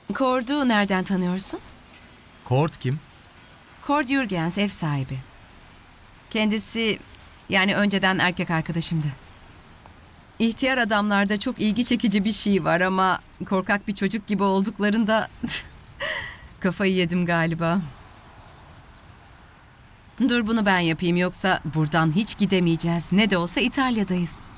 Kord'u nereden tanıyorsun? Kort kim? Kord Jürgens ev sahibi. Kendisi yani önceden erkek arkadaşımdı. İhtiyar adamlarda çok ilgi çekici bir şey var ama korkak bir çocuk gibi olduklarında kafayı yedim galiba. Dur bunu ben yapayım yoksa buradan hiç gidemeyeceğiz. Ne de olsa İtalya'dayız.